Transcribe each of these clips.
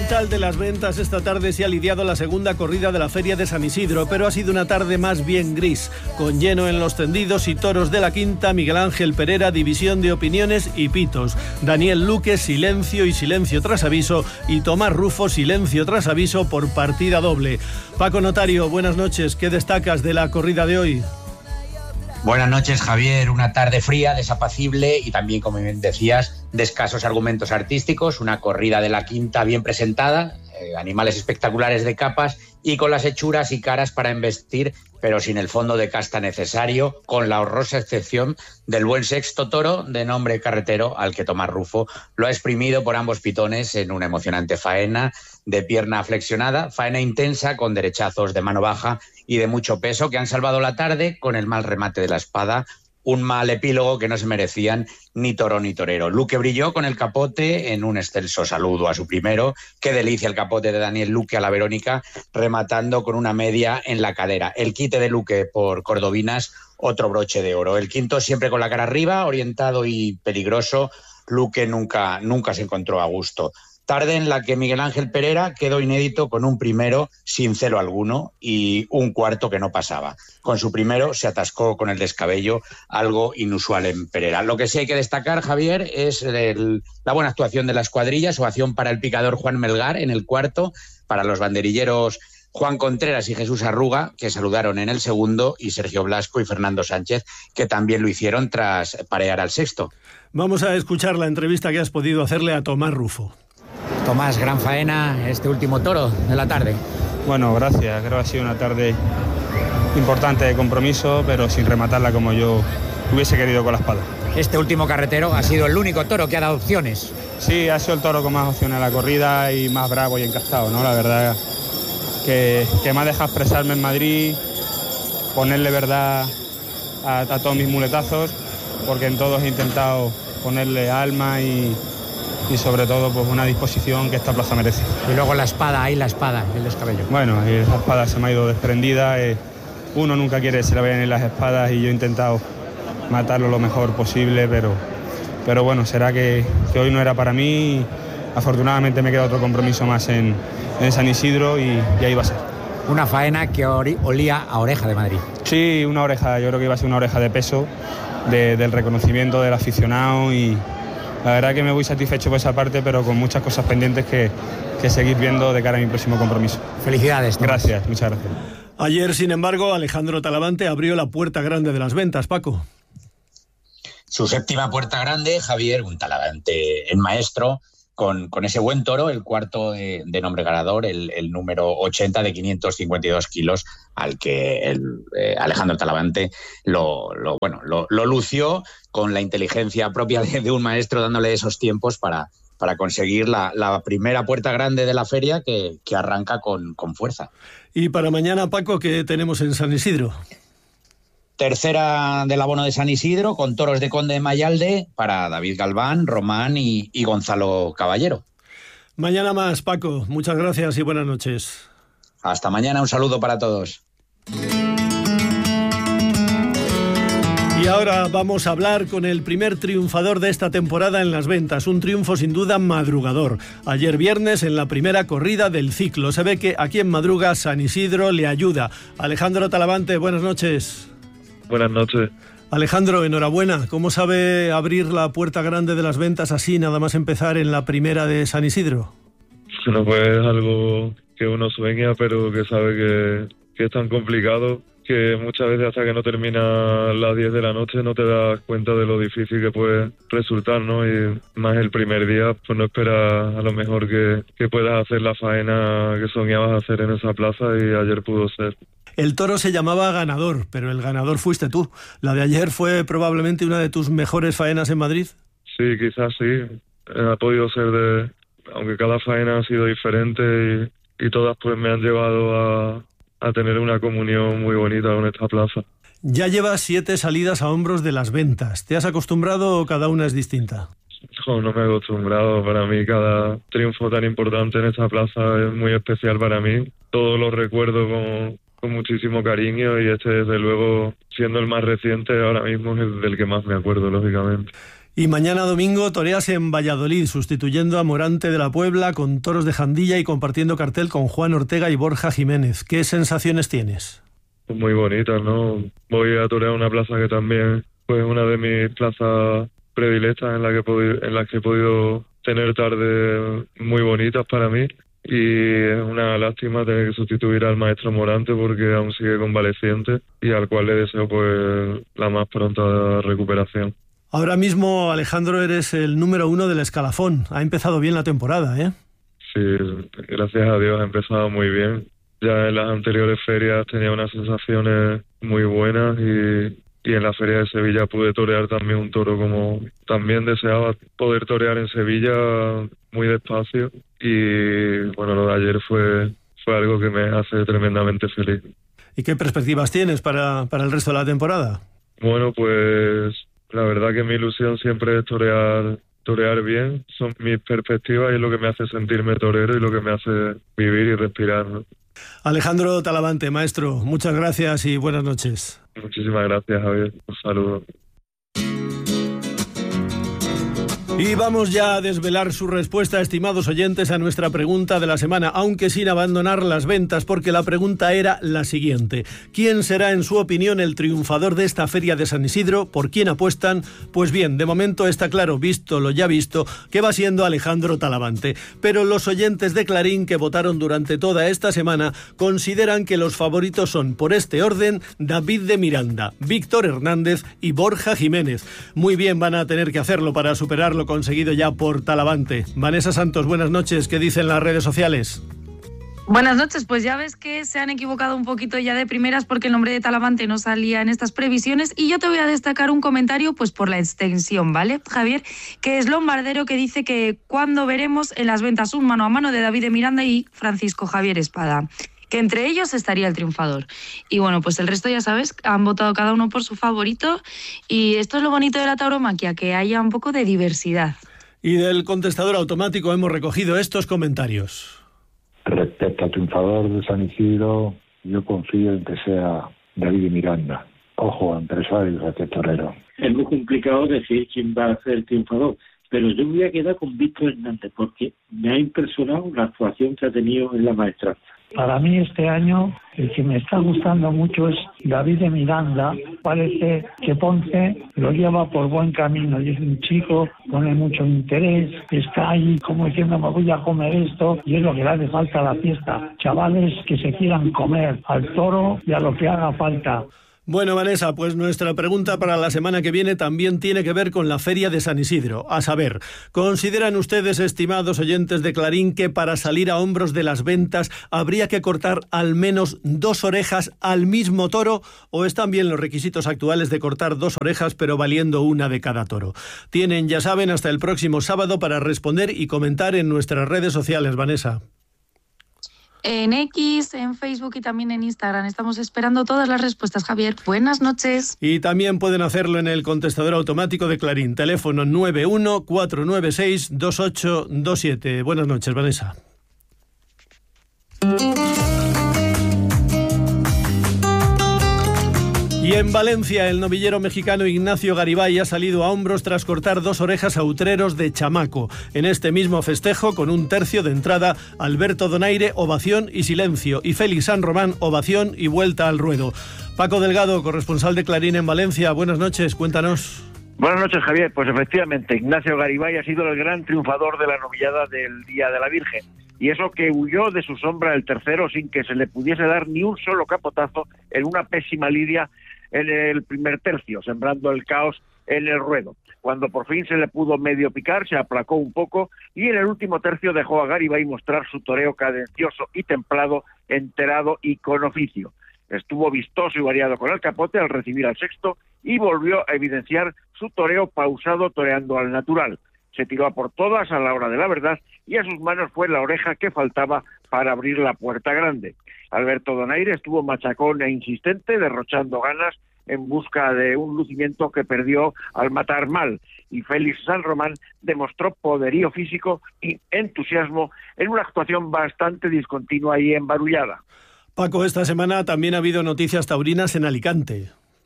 capital de las ventas esta tarde se ha lidiado la segunda corrida de la Feria de San Isidro, pero ha sido una tarde más bien gris, con lleno en los tendidos y toros de la Quinta, Miguel Ángel Perera, división de opiniones y pitos. Daniel Luque, silencio y silencio tras aviso, y Tomás Rufo, silencio tras aviso por partida doble. Paco Notario, buenas noches. ¿Qué destacas de la corrida de hoy? Buenas noches, Javier. Una tarde fría, desapacible y también, como bien decías, de escasos argumentos artísticos. Una corrida de la Quinta bien presentada, animales espectaculares de capas y con las hechuras y caras para embestir, pero sin el fondo de casta necesario, con la horrorosa excepción del buen sexto toro de nombre Carretero, al que Tomás Rufo lo ha exprimido por ambos pitones en una emocionante faena de pierna flexionada, faena intensa con derechazos de mano baja y de mucho peso que han salvado la tarde con el mal remate de la espada, un mal epílogo que no se merecían ni toro ni torero. Luque brilló con el capote en un excelso saludo a su primero. Qué delicia el capote de Daniel Luque a la Verónica, rematando con una media en la cadera. El quite de Luque por cordobinas, otro broche de oro. El quinto siempre con la cara arriba, orientado y peligroso. Luque nunca se encontró a gusto. Tarde en la que Miguel Ángel Perera quedó inédito con un primero sin celo alguno y un cuarto que no pasaba. Con su primero se atascó con el descabello, algo inusual en Perera. Lo que sí hay que destacar, Javier, es la buena actuación de la escuadrilla, su acción para el picador Juan Melgar en el cuarto, para los banderilleros Juan Contreras y Jesús Arruga, que saludaron en el segundo, y Sergio Blasco y Fernando Sánchez, que también lo hicieron tras parear al sexto. Vamos a escuchar la entrevista que has podido hacerle a Tomás Rufo. Tomás, gran faena este último toro de la tarde. Bueno, gracias. Creo que ha sido una tarde importante de compromiso, pero sin rematarla como yo hubiese querido con la espada. Este último Carretero ha sido el único toro que ha dado opciones. Sí, ha sido el toro con más opciones a la corrida y más bravo y encastado, ¿no? La verdad que me ha dejado expresarme en Madrid, ponerle verdad a todos mis muletazos, porque en todos he intentado ponerle alma y sobre todo pues una disposición que esta plaza merece. Y luego la espada, ahí la espada, el descabello. Bueno, y esa espada se me ha ido desprendida. Uno nunca quiere que se le vayan en las espadas y yo he intentado matarlo lo mejor posible, pero bueno, será que hoy no era para mí. Afortunadamente me queda otro compromiso más en San Isidro y ahí va a ser. Una faena que olía a oreja de Madrid. Sí, una oreja, yo creo que iba a ser una oreja de peso, del reconocimiento del aficionado, y la verdad que me voy satisfecho por esa parte, pero con muchas cosas pendientes que seguir viendo de cara a mi próximo compromiso. Felicidades, Tomás. Gracias, muchas gracias. Ayer, sin embargo, Alejandro Talavante abrió la puerta grande de las ventas, Paco. Su séptima puerta grande, Javier, un Talavante en maestro, con ese buen toro, el cuarto de nombre ganador, el número 80 de 552 kilos, al que Alejandro Talavante lo lució con la inteligencia propia de un maestro, dándole esos tiempos para conseguir la primera puerta grande de la feria que arranca con fuerza. Y para mañana, Paco, ¿qué tenemos en San Isidro? Tercera del abono de San Isidro, con toros de Conde de Mayalde para David Galván, Román y Gonzalo Caballero. Mañana más, Paco. Muchas gracias y buenas noches. Hasta mañana, un saludo para todos. Y ahora vamos a hablar con el primer triunfador de esta temporada en las ventas, un triunfo sin duda madrugador. Ayer viernes en la primera corrida del ciclo. Se ve que aquí en Madruga San Isidro le ayuda. Alejandro Talavante, buenas noches. Buenas noches. Alejandro, enhorabuena. ¿Cómo sabe abrir la puerta grande de las ventas así, nada más empezar en la primera de San Isidro? No, pues es algo que uno sueña, pero que sabe que es tan complicado que muchas veces hasta que no termina las 10 de la noche no te das cuenta de lo difícil que puede resultar, ¿no? Y más el primer día, pues no esperas a lo mejor que puedas hacer la faena que soñabas hacer en esa plaza, y ayer pudo ser. El toro se llamaba Ganador, pero el ganador fuiste tú. ¿La de ayer fue probablemente una de tus mejores faenas en Madrid? Sí, quizás sí. Ha podido ser aunque cada faena ha sido diferente y todas pues me han llevado a tener una comunión muy bonita con esta plaza. Ya llevas 7 salidas a hombros de las ventas. ¿Te has acostumbrado o cada una es distinta? No me he acostumbrado. Para mí cada triunfo tan importante en esta plaza es muy especial para mí. Todo lo recuerdo con muchísimo cariño, y este desde luego, siendo el más reciente, ahora mismo es del que más me acuerdo, lógicamente. Y mañana domingo toreas en Valladolid, sustituyendo a Morante de la Puebla con toros de Jandilla y compartiendo cartel con Juan Ortega y Borja Jiménez. ¿Qué sensaciones tienes? Muy bonitas, ¿no? Voy a torear una plaza que también fue una de mis plazas predilectas en las que he podido tener tardes muy bonitas para mí. Y es una lástima tener que sustituir al maestro Morante porque aún sigue convaleciente y al cual le deseo pues la más pronta recuperación. Ahora mismo, Alejandro, eres el número 1 del escalafón. Ha empezado bien la temporada, ¿eh? Sí, gracias a Dios ha empezado muy bien. Ya en las anteriores ferias tenía unas sensaciones muy buenas y en la feria de Sevilla pude torear también un toro como también deseaba poder torear en Sevilla muy despacio. Y bueno, lo de ayer fue algo que me hace tremendamente feliz. ¿Y qué perspectivas tienes para el resto de la temporada? Bueno, pues la verdad que mi ilusión siempre es torear bien. Son mis perspectivas y es lo que me hace sentirme torero y lo que me hace vivir y respirar, ¿no? Alejandro Talavante, maestro, muchas gracias y buenas noches. Muchísimas gracias, Javier. Un saludo. Y vamos ya a desvelar su respuesta, estimados oyentes, a nuestra pregunta de la semana, aunque sin abandonar las ventas, porque la pregunta era la siguiente. ¿Quién será, en su opinión, el triunfador de esta feria de San Isidro? ¿Por quién apuestan? Pues bien, de momento está claro, visto lo ya visto, que va siendo Alejandro Talavante. Pero los oyentes de Clarín que votaron durante toda esta semana consideran que los favoritos son, por este orden, David de Miranda, Víctor Hernández y Borja Jiménez. Muy bien van a tener que hacerlo para superar lo conseguido ya por Talavante. Vanessa Santos, buenas noches. ¿Qué dicen las redes sociales? Buenas noches, pues ya ves que se han equivocado un poquito ya de primeras porque el nombre de Talavante no salía en estas previsiones y yo te voy a destacar un comentario pues por la extensión, ¿vale, Javier? Que es Lombardero, que dice que cuando veremos en las ventas un mano a mano de David de Miranda y Francisco Javier Espada, que entre ellos estaría el triunfador. Y bueno, pues el resto ya sabes, han votado cada uno por su favorito y esto es lo bonito de la tauromaquia, que haya un poco de diversidad. Y del contestador automático hemos recogido estos comentarios. Respecto al triunfador de San Isidro, yo confío en que sea David de Miranda. Ojo, empresario de torero. Es muy complicado decir quién va a ser el triunfador, pero yo me voy a quedar con Víctor Hernández porque me ha impresionado la actuación que ha tenido en la maestranza. Para mí este año el que me está gustando mucho es David de Miranda. Parece que Ponce lo lleva por buen camino y es un chico, pone mucho interés, está ahí como diciendo me voy a comer esto y es lo que le hace falta a la fiesta. Chavales que se quieran comer al toro y a lo que haga falta. Bueno, Vanessa, pues nuestra pregunta para la semana que viene también tiene que ver con la Feria de San Isidro. A saber, ¿consideran ustedes, estimados oyentes de Clarín, que para salir a hombros de las ventas habría que cortar al menos 2 orejas al mismo toro? ¿O están bien los requisitos actuales de cortar 2 orejas pero valiendo una de cada toro? Tienen, ya saben, hasta el próximo sábado para responder y comentar en nuestras redes sociales, Vanessa. En X, en Facebook y también en Instagram. Estamos esperando todas las respuestas, Javier. Buenas noches. Y también pueden hacerlo en el contestador automático de Clarín. Teléfono 91-496-2827. Buenas noches, Vanessa. Y en Valencia, el novillero mexicano Ignacio Garibay ha salido a hombros tras cortar 2 orejas a utreros de Chamaco. En este mismo festejo, con un tercio de entrada, Alberto Donaire, ovación y silencio, y Félix San Román, ovación y vuelta al ruedo. Paco Delgado, corresponsal de Clarín en Valencia, buenas noches, cuéntanos. Buenas noches, Javier. Pues efectivamente, Ignacio Garibay ha sido el gran triunfador de la novillada del Día de la Virgen. Y eso que huyó de su sombra el tercero sin que se le pudiese dar ni un solo capotazo en una pésima lidia en el primer tercio, sembrando el caos en el ruedo. Cuando por fin se le pudo medio picar, se aplacó un poco y en el último tercio dejó a Garibay mostrar su toreo cadencioso y templado, enterado y con oficio. Estuvo vistoso y variado con el capote al recibir al sexto y volvió a evidenciar su toreo pausado, toreando al natural. Se tiró a por todas a la hora de la verdad y a sus manos fue la oreja que faltaba para abrir la puerta grande. Alberto Donaire estuvo machacón e insistente, derrochando ganas en busca de un lucimiento que perdió al matar mal. Y Félix San Román demostró poderío físico y entusiasmo en una actuación bastante discontinua y embarullada. Paco, esta semana también ha habido noticias taurinas en Alicante.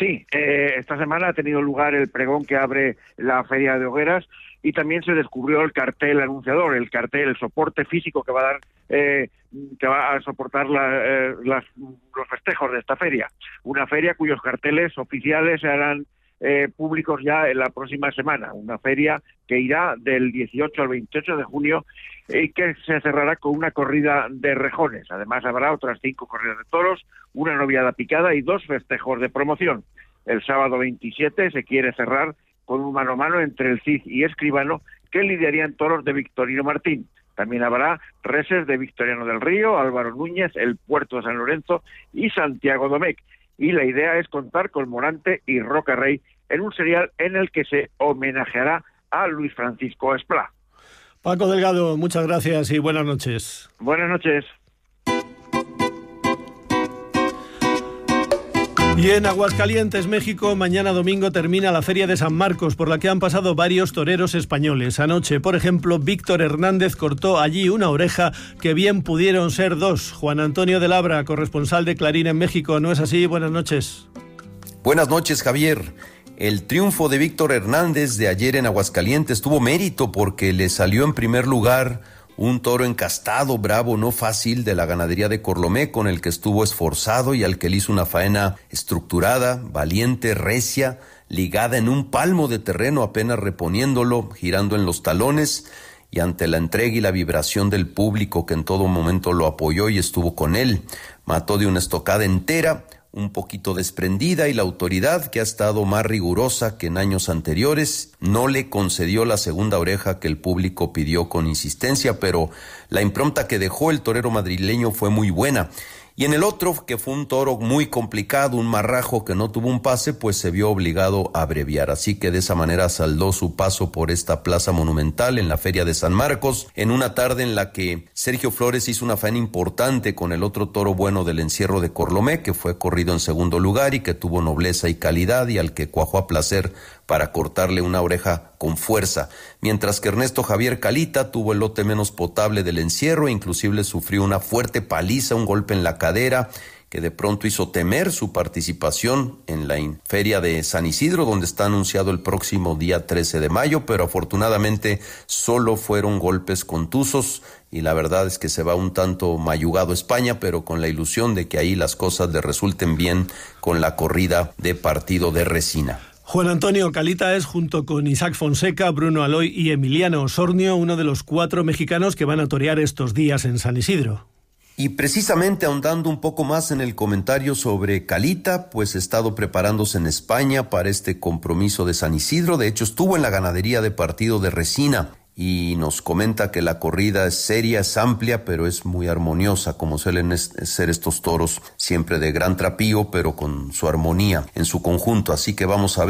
Sí, esta semana ha tenido lugar el pregón que abre la Feria de Hogueras y también se descubrió el cartel anunciador, el soporte físico que va a dar, que va a soportar los festejos de esta feria. Una feria cuyos carteles oficiales se harán públicos ya en la próxima semana. Una feria que irá del 18 al 28 de junio y que se cerrará con una corrida de rejones. Además habrá otras 5 corridas de toros, una noviada picada y 2 festejos de promoción. El sábado 27 se quiere cerrar con un mano a mano entre el Cid y Escribano, que lidiarían toros de Victorino Martín. También habrá reses de Victoriano del Río, Álvaro Núñez, el Puerto de San Lorenzo y Santiago Domecq. Y la idea es contar con Morante y Roca Rey en un serial en el que se homenajeará a Luis Francisco Esplá. Paco Delgado, muchas gracias y buenas noches. Buenas noches. Y en Aguascalientes, México, mañana domingo termina la Feria de San Marcos, por la que han pasado varios toreros españoles. Anoche, por ejemplo, Víctor Hernández cortó allí una oreja que bien pudieron ser 2. Juan Antonio de Labra, corresponsal de Clarín en México, ¿no es así? Buenas noches. Buenas noches, Javier. El triunfo de Víctor Hernández de ayer en Aguascalientes tuvo mérito porque le salió en primer lugar un toro encastado, bravo, no fácil, de la ganadería de Corlomé, con el que estuvo esforzado y al que le hizo una faena estructurada, valiente, recia, ligada en un palmo de terreno, apenas reponiéndolo, girando en los talones, y ante la entrega y la vibración del público que en todo momento lo apoyó y estuvo con él, mató de una estocada entera, un poquito desprendida, y la autoridad, que ha estado más rigurosa que en años anteriores, no le concedió la segunda oreja que el público pidió con insistencia, pero la impronta que dejó el torero madrileño fue muy buena. Y en el otro, que fue un toro muy complicado, un marrajo que no tuvo un pase, pues se vio obligado a abreviar. Así que de esa manera saldó su paso por esta plaza monumental en la Feria de San Marcos, en una tarde en la que Sergio Flores hizo una faena importante con el otro toro bueno del encierro de Corlomé, que fue corrido en segundo lugar y que tuvo nobleza y calidad y al que cuajó a placer para cortarle una oreja con fuerza, mientras que Ernesto Javier Calita tuvo el lote menos potable del encierro e inclusive sufrió una fuerte paliza, un golpe en la cadera que de pronto hizo temer su participación en la Feria de San Isidro, donde está anunciado el próximo día 13 de mayo, pero afortunadamente solo fueron golpes contusos y la verdad es que se va un tanto mayugado España, pero con la ilusión de que ahí las cosas le resulten bien con la corrida de partido de Resina. Juan Antonio, Calita es, junto con Isaac Fonseca, Bruno Aloy y Emiliano Osornio, uno de los 4 mexicanos que van a torear estos días en San Isidro. Y precisamente ahondando un poco más en el comentario sobre Calita, pues ha estado preparándose en España para este compromiso de San Isidro. De hecho, estuvo en la ganadería de partido de Resina y nos comenta que la corrida es seria, es amplia, pero es muy armoniosa, como suelen ser estos toros, siempre de gran trapío, pero con su armonía en su conjunto. Así que vamos a ver